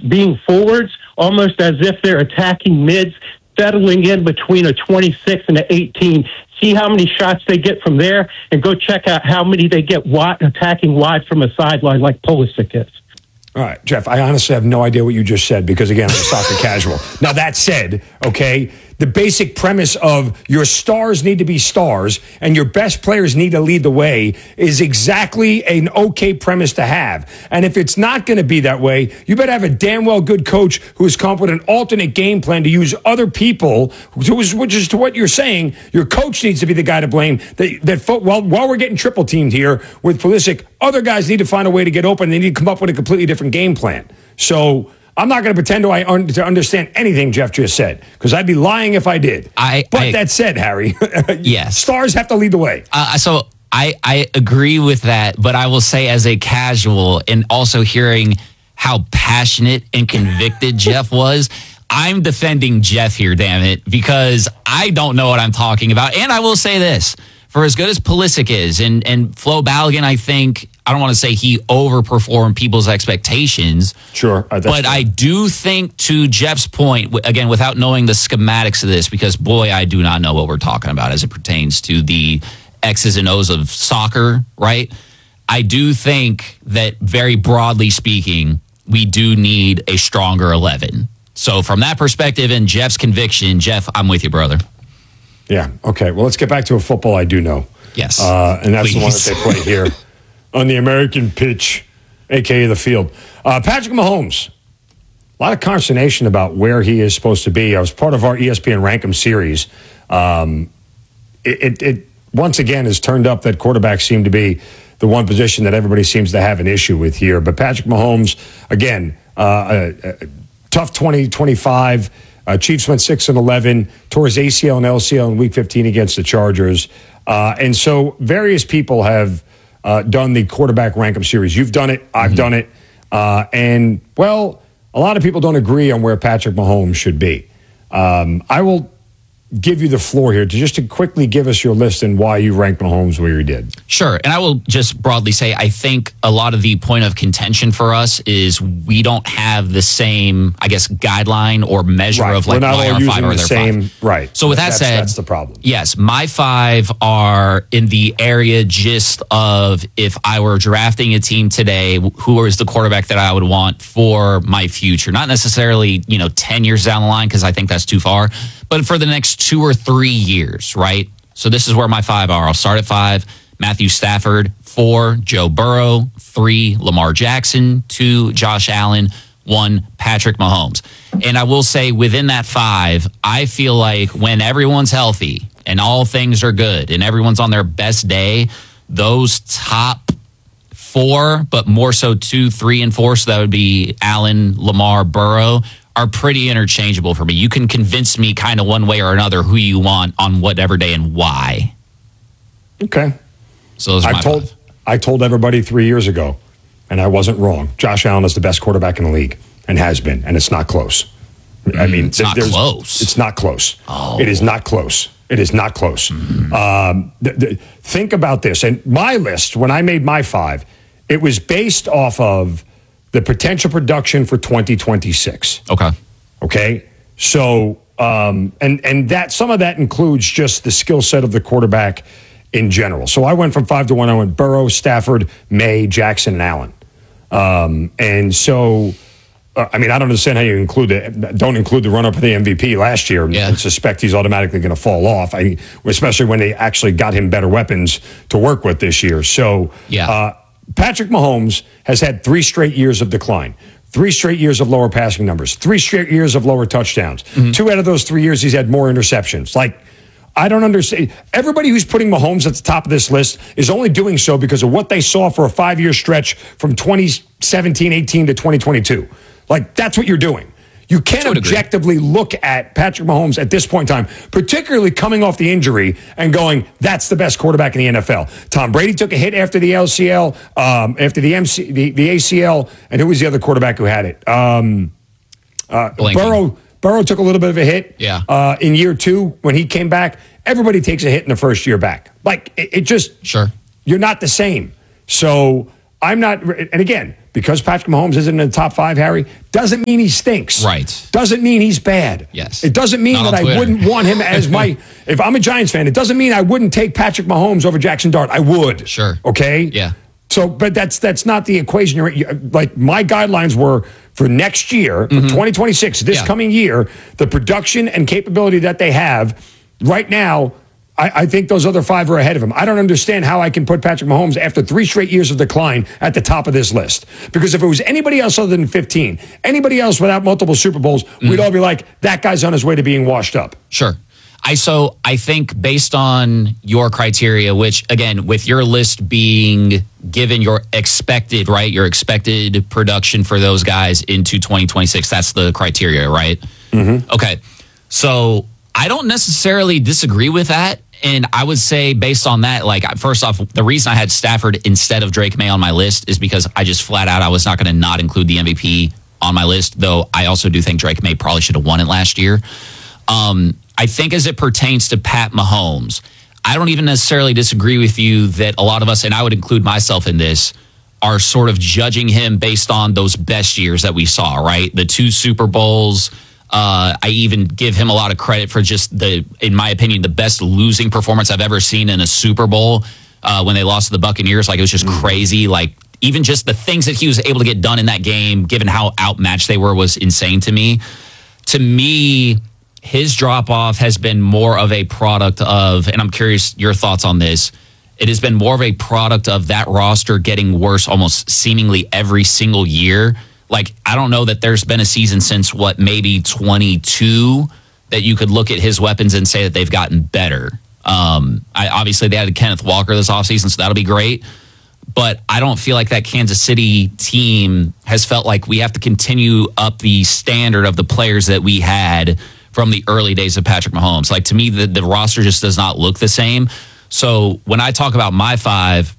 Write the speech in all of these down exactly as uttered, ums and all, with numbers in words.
being forwards, almost as if they're attacking mids, settling in between a twenty-six and an eighteen. See how many shots they get from there, and go check out how many they get wide, attacking wide from a sideline like Pulisic is. All right, Jeff, I honestly have no idea what you just said because, again, I'm a soccer casual. Now, that said, okay, the basic premise of your stars need to be stars and your best players need to lead the way is exactly an okay premise to have. And if it's not going to be that way, you better have a damn well good coach who has come up with an alternate game plan to use other people, which is to what you're saying. Your coach needs to be the guy to blame. That, that while, while we're getting triple teamed here with Pulisic, other guys need to find a way to get open. They need to come up with a completely different game plan. So I'm not going to pretend to, I un- to understand anything Jeff just said, because I'd be lying if I did. I, but I, that said, Harry, yes, stars have to lead the way. Uh, so I, I agree with that, but I will say as a casual and also hearing how passionate and convicted Jeff was, I'm defending Jeff here, damn it, because I don't know what I'm talking about. And I will say this, for as good as Pulisic is, and, and Flo Balogun, I think, I don't want to say he overperformed people's expectations. Sure. Uh, but I do think, to Jeff's point, again, without knowing the schematics of this, because, boy, I do not know what we're talking about as it pertains to the X's and O's of soccer, right? I do think that, very broadly speaking, we do need a stronger eleven. So from that perspective and Jeff's conviction, Jeff, I'm with you, brother. Yeah. Okay. Well, let's get back to a football I do know. Yes. Uh, and that's Please. the one that they play here on the American pitch, a k a the field. Uh, Patrick Mahomes. A lot of consternation about where he is supposed to be. I was part of our E S P N Rankem series. Um, it, it, it once again has turned up that quarterbacks seem to be the one position that everybody seems to have an issue with here. But Patrick Mahomes, again, uh, a, a tough twenty twenty-five. Uh, Chiefs went six and eleven, tore his A C L and L C L in Week fifteen against the Chargers. Uh, and so various people have uh, done the quarterback Rankem series. You've done it. I've mm-hmm. done it. Uh, and, well, a lot of people don't agree on where Patrick Mahomes should be. Um, I will give you the floor here to just to quickly give us your list and why you ranked Mahomes where you did. Sure. And I will just broadly say, I think a lot of the point of contention for us is we don't have the same, I guess, guideline or measure right. of like We're not why all our using five the or their same, five. Right. So with that that's, said, that's the problem. Yes, my five are in the area just of if I were drafting a team today, who is the quarterback that I would want for my future? Not necessarily, you know, ten years down the line, because I think that's too far, but for the next two or three years, right? So this is where my five are. I'll start at five, Matthew Stafford. Four, Joe Burrow. Three, Lamar Jackson. Two, Josh Allen. One, Patrick Mahomes. And I will say within that five, I feel like when everyone's healthy and all things are good and everyone's on their best day, those top four, but more so two, three, and four, so that would be Allen, Lamar, Burrow, are pretty interchangeable for me. You can convince me kind of one way or another who you want on whatever day and why. Okay. So those are I my told five. I told everybody three years ago, and I wasn't wrong. Josh Allen is the best quarterback in the league and has been, and it's not close. Mm, I mean, it's not close. It's not close. Oh. It is not close. It is not close. Mm. Um, th- th- think about this. And my list, when I made my five, it was based off of the potential production for twenty twenty-six. Okay. Okay. So, um, and, and that some of that includes just the skill set of the quarterback in general. So I went from five to one. I went Burrow, Stafford, May, Jackson, and Allen. Um, and so, uh, I mean, I don't understand how you include it. Don't include the run-up of the M V P last year yeah. and suspect he's automatically going to fall off. I, especially when they actually got him better weapons to work with this year. So, yeah. uh, Patrick Mahomes has had three straight years of decline, three straight years of lower passing numbers, three straight years of lower touchdowns. Mm-hmm. Two out of those three years, he's had more interceptions. Like, I don't understand. Everybody who's putting Mahomes at the top of this list is only doing so because of what they saw for a five-year stretch from twenty seventeen eighteen to twenty twenty-two. Like, that's what you're doing. You can't objectively agree. Look at Patrick Mahomes at this point in time, particularly coming off the injury and going, that's the best quarterback in the N F L. Tom Brady took a hit after the L C L, um, after the, M C, the the A C L, and who was the other quarterback who had it? Um, uh, Burrow. Burrow took a little bit of a hit yeah. uh, in year two when he came back. Everybody takes a hit in the first year back. Like, it, it just, sure, you're not the same. So I'm not, and again, because Patrick Mahomes isn't in the top five, Harry, doesn't mean he stinks. Right. Doesn't mean he's bad. Yes. It doesn't mean Not that on I Twitter. wouldn't want him as my, if I'm a Giants fan, it doesn't mean I wouldn't take Patrick Mahomes over Jackson Dart. I would. Sure. Okay? Yeah. So, but that's that's not the equation. You're, you, like, my guidelines were for next year, for twenty twenty-six, this Yeah. coming year, the production and capability that they have right now, I, I think those other five are ahead of him. I don't understand how I can put Patrick Mahomes after three straight years of decline at the top of this list. Because if it was anybody else other than fifteen, anybody else without multiple Super Bowls, we'd all be like, that guy's on his way to being washed up. Sure. I so I think based on your criteria, which again, with your list being given your expected, right, your expected production for those guys into twenty twenty-six, that's the criteria, right? Mm-hmm. Okay. So I don't necessarily disagree with that. And I would say based on that, like, first off, the reason I had Stafford instead of Drake May on my list is because I just flat out, I was not going to not include the M V P on my list, though I also do think Drake May probably should have won it last year. Um, I think as it pertains to Pat Mahomes, I don't even necessarily disagree with you that a lot of us, and I would include myself in this, are sort of judging him based on those best years that we saw, right? The two Super Bowls. Uh, I even give him a lot of credit for just the, in my opinion, the best losing performance I've ever seen in a Super Bowl uh, when they lost to the Buccaneers. Like, it was just crazy. Like, even just the things that he was able to get done in that game, given how outmatched they were, was insane to me. To me, his drop-off has been more of a product of, and I'm curious your thoughts on this, it has been more of a product of that roster getting worse almost seemingly every single year. Like, I don't know that there's been a season since, what, maybe twenty-two that you could look at his weapons and say that they've gotten better. Um, I, obviously, they added Kenneth Walker this offseason, so that'll be great. But I don't feel like that Kansas City team has felt like we have to continue up the standard of the players that we had from the early days of Patrick Mahomes. Like, to me, the, the roster just does not look the same. So when I talk about my five,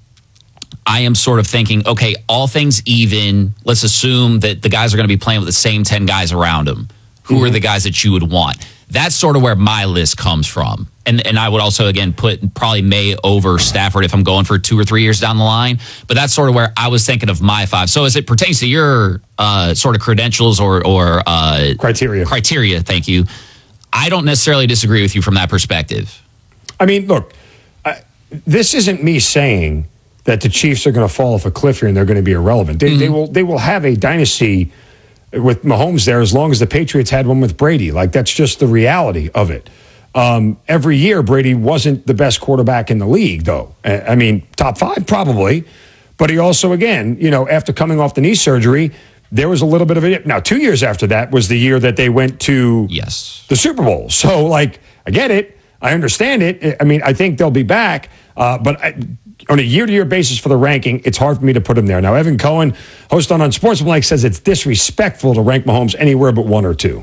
I am sort of thinking, okay, all things even, let's assume that the guys are going to be playing with the same ten guys around them. Who mm-hmm. are the guys that you would want? That's sort of where my list comes from. And and I would also, again, put probably May over Stafford if I'm going for two or three years down the line. But that's sort of where I was thinking of my five. So as it pertains to your uh, sort of credentials or, or uh, criteria, criteria, thank you, I don't necessarily disagree with you from that perspective. I mean, look, I, this isn't me saying that the Chiefs are going to fall off a cliff here and they're going to be irrelevant. They, mm-hmm. they will they will have a dynasty with Mahomes there as long as the Patriots had one with Brady. Like, that's just the reality of it. Um, every year, Brady wasn't the best quarterback in the league, though. I mean, top five probably, but he also, again, you know, after coming off the knee surgery, there was a little bit of a... Now, two years after that was the year that they went to yes. the Super Bowl. So, like, I get it. I understand it. I mean, I think they'll be back, uh, but... I, on a year-to-year basis for the ranking, it's hard for me to put him there. Now, Evan Cohen, host on Unsportsmanlike, says it's disrespectful to rank Mahomes anywhere but one or two.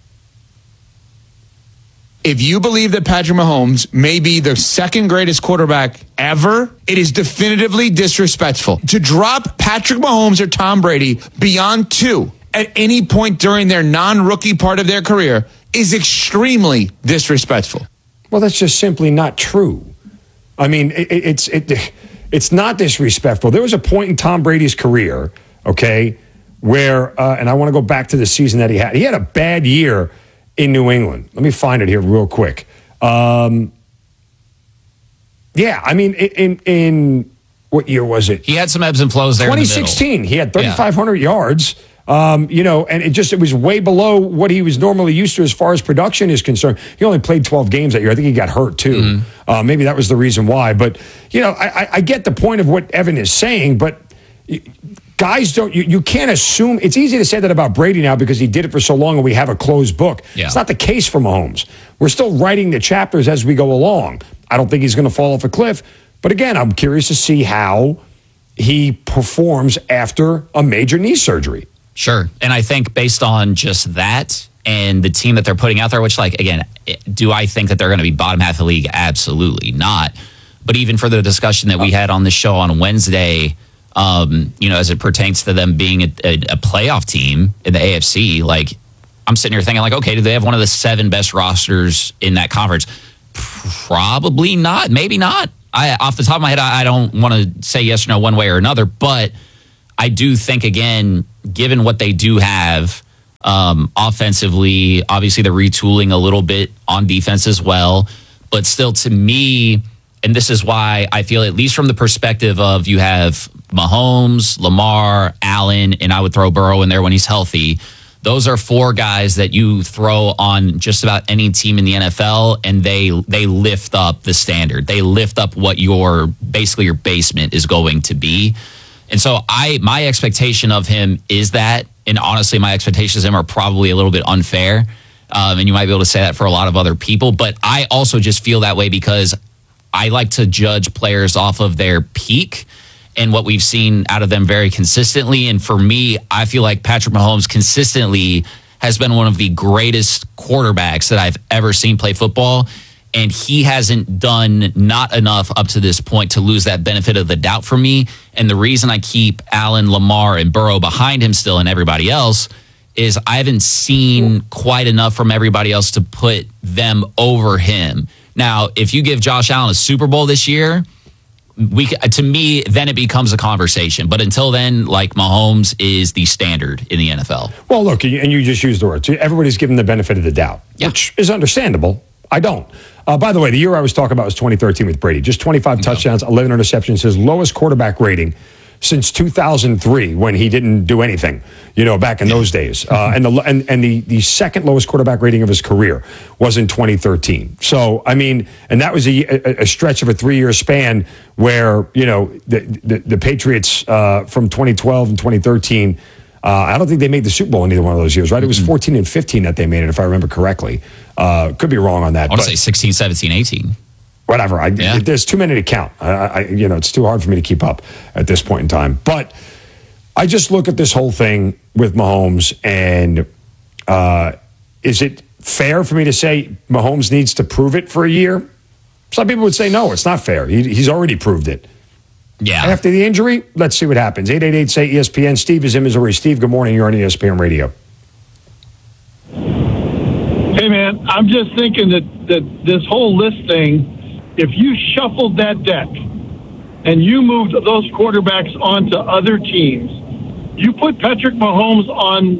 If you believe that Patrick Mahomes may be the second greatest quarterback ever, it is definitively disrespectful. To drop Patrick Mahomes or Tom Brady beyond two at any point during their non-rookie part of their career is extremely disrespectful. Well, that's just simply not true. I mean, it, it's it, it's not disrespectful. There was a point in Tom Brady's career, okay, where, uh, and I want to go back to the season that he had. He had a bad year in New England. Let me find it here real quick. Um, yeah, I mean, in in what year was it? He had some ebbs and flows there. twenty sixteen. In the middle. He had thirty-five hundred yeah. yards. Um, you know, and it just, it was way below what he was normally used to as far as production is concerned. He only played twelve games that year. I think he got hurt too. Mm-hmm. Uh, maybe that was the reason why. But, you know, I, I get the point of what Evan is saying, but guys don't, you, you can't assume, it's easy to say that about Brady now because he did it for so long and we have a closed book. Yeah. It's not the case for Mahomes. We're still writing the chapters as we go along. I don't think he's going to fall off a cliff. But again, I'm curious to see how he performs after a major knee surgery. Sure. And I think based on just that and the team that they're putting out there, which, like, again, do I think that they're going to be bottom half of the league? Absolutely not. But even for the discussion that we had on the show on Wednesday, um, you know, as it pertains to them being a, a, a playoff team in the A F C, like, I'm sitting here thinking, like, okay, do they have one of the seven best rosters in that conference? Probably not. Maybe not. I, off the top of my head, I, I don't want to say yes or no one way or another, but I do think, again, given what they do have um, offensively, obviously they're retooling a little bit on defense as well. But still, to me, and this is why I feel, at least from the perspective of you have Mahomes, Lamar, Allen, and I would throw Burrow in there when he's healthy. Those are four guys that you throw on just about any team in the N F L, and they they lift up the standard. They lift up what your basically your basement is going to be. And so I my expectation of him is that, and honestly, my expectations of him are probably a little bit unfair. Um, and you might be able to say that for a lot of other people. But I also just feel that way because I like to judge players off of their peak and what we've seen out of them very consistently. And for me, I feel like Patrick Mahomes consistently has been one of the greatest quarterbacks that I've ever seen play football. And he hasn't done not enough up to this point to lose that benefit of the doubt for me. And the reason I keep Allen, Lamar, and Burrow behind him still and everybody else is I haven't seen quite enough from everybody else to put them over him. Now, if you give Josh Allen a Super Bowl this year, we to me, then it becomes a conversation. But until then, like, Mahomes is the standard in the N F L. Well, look, and you just used the word. Everybody's given the benefit of the doubt, yeah. which is understandable. I don't. Uh, by the way, the year I was talking about was twenty thirteen with Brady. Just twenty-five touchdowns, eleven interceptions, his lowest quarterback rating since two thousand three, when he didn't do anything, you know, back in those days. Uh, and the and, and the, the second lowest quarterback rating of his career was in twenty thirteen. So, I mean, and that was a, a stretch of a three-year span where, you know, the, the, the Patriots uh, from twenty twelve and twenty thirteen, uh, I don't think they made the Super Bowl in either one of those years, right? It was fourteen and fifteen that they made it, if I remember correctly. Uh, could be wrong on that. I want to say sixteen, seventeen, eighteen. Whatever. I, yeah. There's too many to count. I, I, you know, it's too hard for me to keep up at this point in time. But I just look at this whole thing with Mahomes, and uh, is it fair for me to say Mahomes needs to prove it for a year? Some people would say no, it's not fair. He, he's already proved it. Yeah. After the injury, let's see what happens. eight eight eight, say E S P N. Steve is in Missouri. Steve, good morning. You're on E S P N Radio. Hey, man, I'm just thinking that, that this whole list thing, if you shuffled that deck and you moved those quarterbacks onto other teams, you put Patrick Mahomes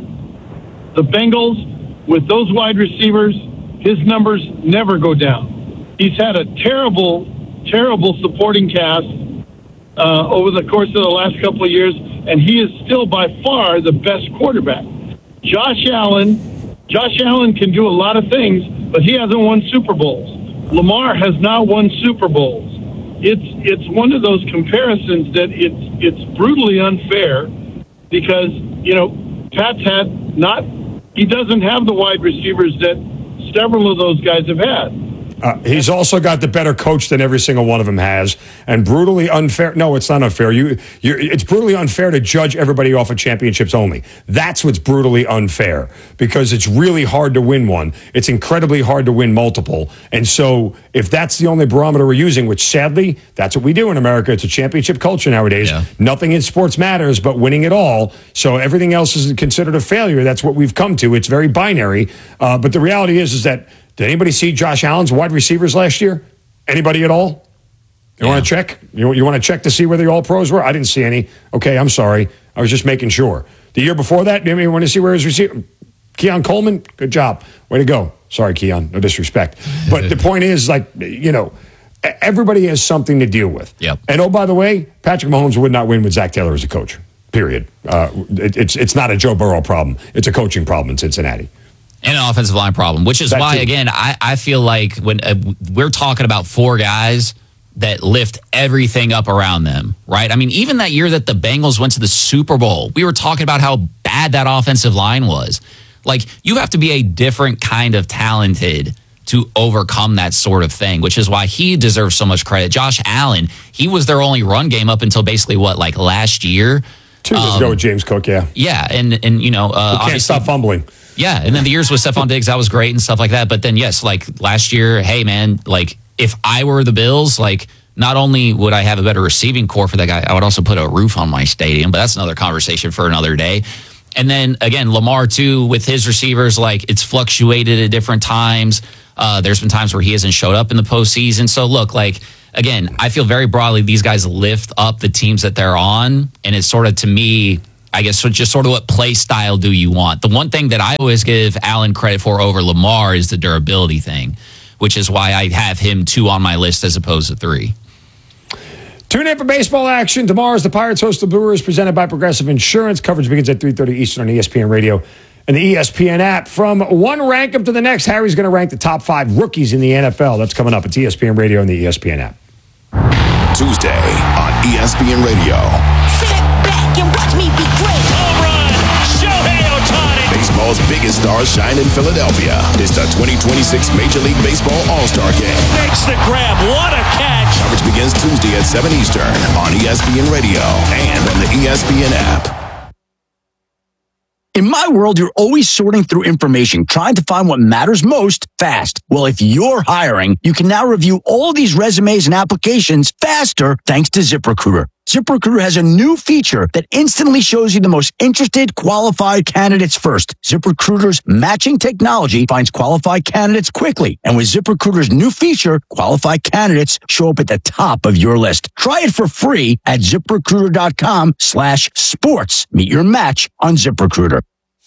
on the Bengals with those wide receivers, his numbers never go down. He's had a terrible, terrible supporting cast uh, over the course of the last couple of years, and he is still by far the best quarterback. Josh Allen, Josh Allen can do a lot of things, but he hasn't won Super Bowls. Lamar has not won Super Bowls. It's it's one of those comparisons that it's it's brutally unfair because, you know, Pat's had not he doesn't have the wide receivers that several of those guys have had. Uh, he's also got the better coach than every single one of them has, and brutally unfair. No, it's not unfair. You, you're, it's brutally unfair to judge everybody off of championships only. That's what's brutally unfair, because it's really hard to win one. It's incredibly hard to win multiple. And so if that's the only barometer we're using, which sadly, that's what we do in America. It's a championship culture nowadays. Yeah. Nothing in sports matters but winning it all. So everything else is considered a failure. That's what we've come to. It's very binary. Uh, but the reality is, is that did anybody see Josh Allen's wide receivers last year? Anybody at all? You yeah. want to check? You, you want to check to see where the All-Pros were? I didn't see any. Okay, I'm sorry. I was just making sure. The year before that, do you want to see where his receiver? Keon Coleman, good job. Way to go. Sorry, Keon, no disrespect. But the point is, like, you know, everybody has something to deal with. Yep. And oh, by the way, Patrick Mahomes would not win with Zach Taylor as a coach, period. Uh, it, it's, it's not a Joe Burrow problem. It's a coaching problem in Cincinnati. And an offensive line problem, which is that why, too. again, I, I feel like when uh, we're talking about four guys that lift everything up around them, right? I mean, even that year that the Bengals went to the Super Bowl, we were talking about how bad that offensive line was. Like, you have to be a different kind of talented to overcome that sort of thing, which is why he deserves so much credit. Josh Allen, he was their only run game up until basically, what, like last year? Two years um, ago with James Cook, yeah. Yeah, and, and you know, uh, can't stop fumbling. Yeah, and then the years with Stephon Diggs, that was great and stuff like that. But then, yes, like last year, hey, man, like if I were the Bills, like not only would I have a better receiving core for that guy, I would also put a roof on my stadium. But that's another conversation for another day. And then, again, Lamar, too, with his receivers, like it's fluctuated at different times. Uh, there's been times where he hasn't showed up in the postseason. So, look, like, again, I feel very broadly these guys lift up the teams that they're on. And it's sort of, to me, I guess, so just sort of what play style do you want? The one thing that I always give Allen credit for over Lamar is the durability thing, which is why I have him two on my list as opposed to three. Tune in for baseball action. Tomorrow's the Pirates host the Brewers, presented by Progressive Insurance. Coverage begins at three thirty Eastern on E S P N Radio and the E S P N app. From one rank up to the next, Harry's going to rank the top five rookies in the N F L. That's coming up. It's E S P N Radio and the E S P N app. Tuesday on E S P N Radio. Sit back and watch me be great. Home run, Shohei Ohtani. Baseball's biggest stars shine in Philadelphia. It's the twenty twenty-six Major League Baseball All-Star Game. Makes the grab. What a catch. Coverage begins Tuesday at seven Eastern on E S P N Radio and on the E S P N app. In my world, you're always sorting through information, trying to find what matters most fast. Well, if you're hiring, you can now review all these resumes and applications faster thanks to ZipRecruiter. ZipRecruiter has a new feature that instantly shows you the most interested, qualified candidates first. ZipRecruiter's matching technology finds qualified candidates quickly. And with ZipRecruiter's new feature, qualified candidates show up at the top of your list. Try it for free at ZipRecruiter.com slash sports. Meet your match on ZipRecruiter.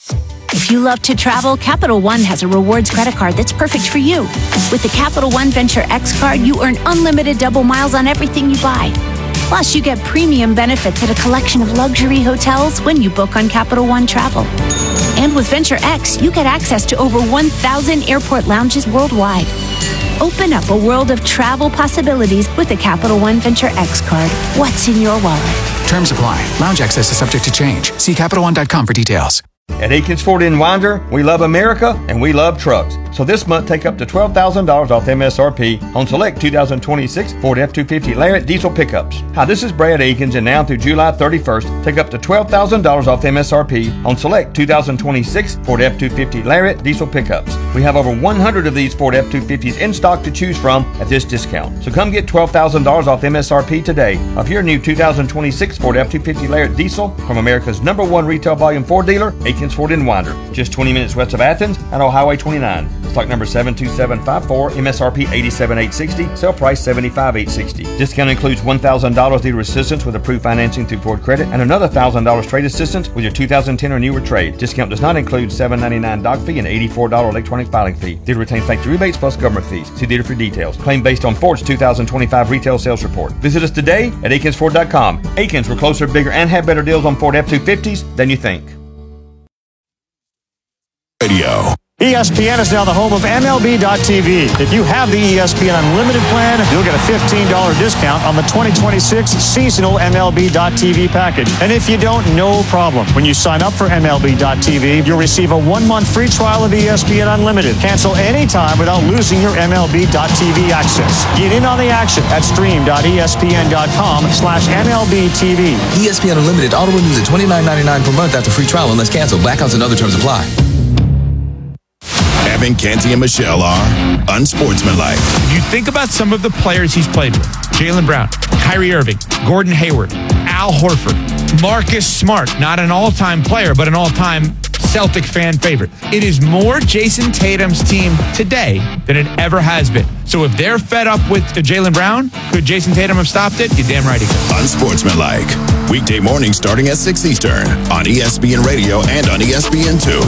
If you love to travel, Capital One has a rewards credit card that's perfect for you. With the Capital One Venture X card, you earn unlimited double miles on everything you buy. Plus, you get premium benefits at a collection of luxury hotels when you book on Capital One Travel. And with Venture X, you get access to over one thousand airport lounges worldwide. Open up a world of travel possibilities with the Capital One Venture X card. What's in your wallet? Terms apply. Lounge access is subject to change. See Capital One dot com for details. At Akins Ford in Winder, we love America and we love trucks. So this month, take up to twelve thousand dollars off M S R P on select two thousand twenty-six Ford F two fifty Lariat diesel pickups. Hi, this is Brad Akins, and now through July thirty-first, take up to twelve thousand dollars off M S R P on select two thousand twenty-six Ford F two fifty Lariat diesel pickups. We have over one hundred of these Ford F two fifties in stock to choose from at this discount. So come get twelve thousand dollars off M S R P today of your new two thousand twenty-six Ford F two fifty Lariat diesel from America's number one retail volume Ford dealer, Akins Ford in Winder, just twenty minutes west of Athens and on Highway twenty-nine. Stock number seven two seven five four, M S R P eighty-seven thousand eight hundred sixty dollars, sale price seventy-five thousand eight hundred sixty dollars. Discount includes one thousand dollars dealer assistance with approved financing through Ford Credit and another one thousand dollars trade assistance with your two thousand ten or newer trade. Discount does not include seven dollars and ninety-nine cents doc fee and eighty-four dollars electronic filing fee. Dealer retains factory rebates plus government fees. See dealer for details. Claim based on Ford's two thousand twenty-five retail sales report. Visit us today at Akins Ford dot com. Akins, we're closer, bigger, and have better deals on Ford F two fifties than you think. Radio. E S P N is now the home of M L B dot T V. If you have the E S P N Unlimited plan, you'll get a fifteen dollars discount on the twenty twenty-six seasonal M L B dot T V package. And if you don't, no problem. When you sign up for M L B dot T V, you'll receive a one-month free trial of E S P N Unlimited. Cancel anytime without losing your M L B dot T V access. Get in on the action at stream dot E S P N dot com slash M L B T V. E S P N Unlimited auto renews at twenty-nine ninety-nine per month after free trial unless canceled. Blackouts and other terms apply. Evan Canty and Michelle are unsportsmanlike. You think about some of the players he's played with. Jaylen Brown, Kyrie Irving, Gordon Hayward, Al Horford, Marcus Smart, not an all-time player, but an all-time Celtic fan favorite. It is more Jason Tatum's team today than it ever has been. So if they're fed up with Jaylen Brown, could Jason Tatum have stopped it? You're damn right he could. Unsportsmanlike. Weekday mornings starting at six Eastern on E S P N Radio and on E S P N two.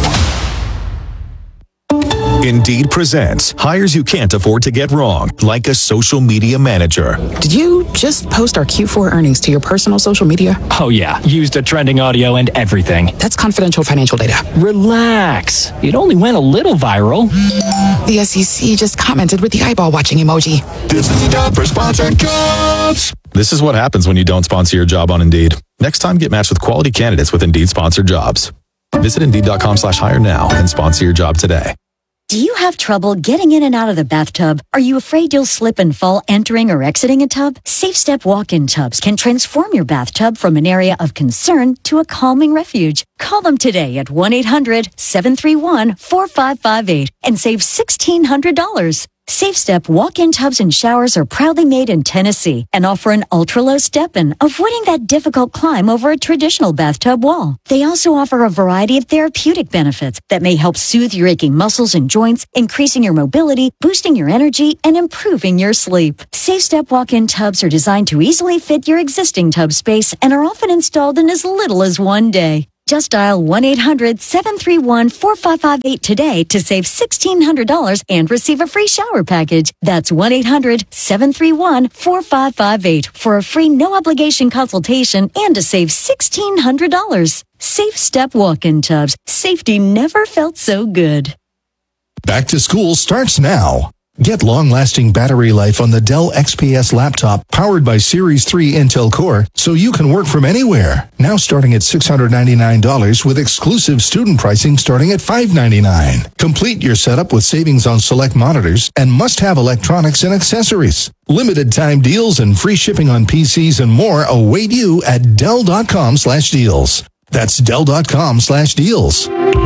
Indeed presents hires you can't afford to get wrong, like a social media manager. Did you just post our Q four earnings to your personal social media? Oh yeah, used a trending audio and everything. That's confidential financial data. Relax. It only went a little viral. The S E C just commented with the eyeball watching emoji. This is the time for sponsored jobs. This is what happens when you don't sponsor your job on Indeed. Next time, get matched with quality candidates with Indeed sponsored jobs. Visit Indeed.com slash hire now and sponsor your job today. Do you have trouble getting in and out of the bathtub? Are you afraid you'll slip and fall entering or exiting a tub? SafeStep walk-in tubs can transform your bathtub from an area of concern to a calming refuge. Call them today at one eight hundred seven three one four five five eight and save sixteen hundred dollars. SafeStep walk-in tubs and showers are proudly made in Tennessee and offer an ultra-low step-in, avoiding that difficult climb over a traditional bathtub wall. They also offer a variety of therapeutic benefits that may help soothe your aching muscles and joints, increasing your mobility, boosting your energy, and improving your sleep. SafeStep walk-in tubs are designed to easily fit your existing tub space and are often installed in as little as one day. Just dial one eight hundred seven three one four five five eight today to save sixteen hundred dollars and receive a free shower package. That's one eight hundred seven three one four five five eight for a free no-obligation consultation and to save sixteen hundred dollars. Safe Step walk-in tubs. Safety never felt so good. Back to school starts now. Get long-lasting battery life on the Dell X P S laptop powered by Series three Intel Core so you can work from anywhere. Now starting at six hundred ninety-nine dollars with exclusive student pricing starting at five hundred ninety-nine dollars. Complete your setup with savings on select monitors and must-have electronics and accessories. Limited time deals and free shipping on P Cs and more await you at Dell.com slash deals. That's Dell.com slash deals.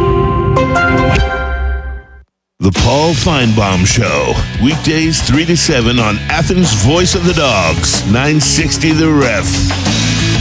The Paul Feinbaum Show, weekdays three to seven on Athens' Voice of the Dogs, nine sixty The Ref.